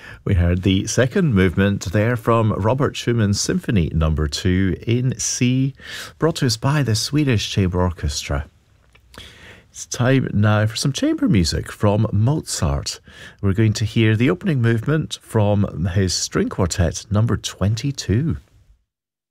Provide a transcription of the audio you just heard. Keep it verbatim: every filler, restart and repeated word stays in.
We heard the second movement there from Robert Schumann's Symphony Number two in C, brought to us by the Swedish Chamber Orchestra. It's time now for some chamber music from Mozart. We're going to hear the opening movement from his String Quartet Number twenty-two.